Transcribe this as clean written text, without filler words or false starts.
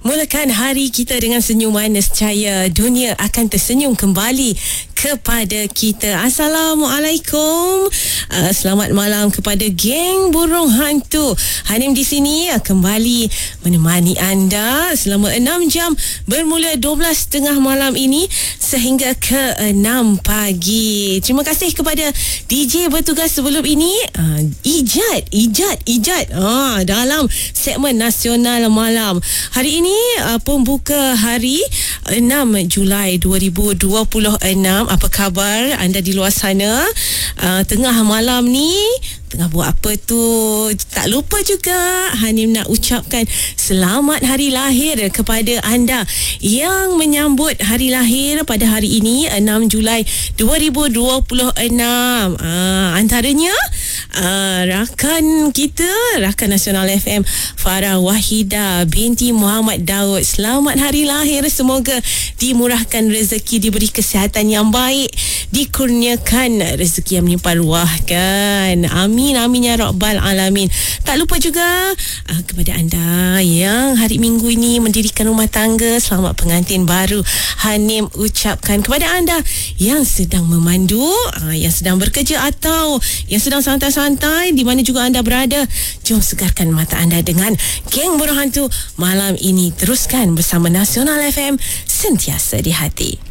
Mulakan hari kita dengan senyuman, nescaya dunia akan tersenyum kembali kepada kita. Assalamualaikum. Selamat malam kepada geng Burung Hantu. Hanim di sini kembali menemani anda selama 6 jam bermula 12.30 malam ini sehingga ke 6 pagi. Terima kasih kepada DJ bertugas sebelum ini, Ijat dalam segmen Nasional Malam. Hari ini pembuka hari 6 Julai 2026. Apa khabar anda di luar sana? Tengah malam ni tengah buat apa tu? Tak lupa juga Hanim nak ucapkan selamat hari lahir kepada anda yang menyambut hari lahir pada hari ini 6 Julai 2026. Antaranya rakan kita, rakan Nasional FM Farah Wahida binti Muhammad Daud. Selamat hari lahir, semoga dimurahkan rezeki, diberi kesihatan yang baik, dikurniakan rezeki yang melimpah ruahkan. Amin amin ya rabbal alamin. Tak lupa juga kepada anda yang hari Minggu ini mendirikan rumah tangga, selamat pengantin baru. Hanim ucapkan kepada anda yang sedang memandu, yang sedang bekerja atau yang sedang santai-santai di mana juga anda berada, jom segarkan mata anda dengan geng Burung Hantu malam ini. Teruskan bersama Nasional FM, sentiasa di hati.